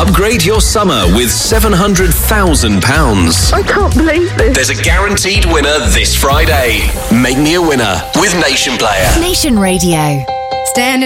Upgrade your summer with £700,000. I can't believe this. There's a guaranteed winner this Friday. Make me a winner with Nation Player. Nation Radio. Stand